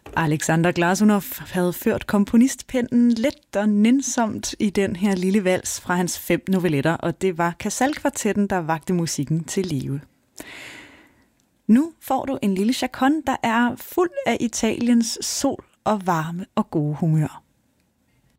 Alexander Glazunov havde ført komponistpennen let og nænsomt i den her lille vals fra hans 5 novelletter, og det var Casal-kvartetten, der vagte musikken til live. Nu får du en lille chacon, der er fuld af Italiens sol og varme og gode humør.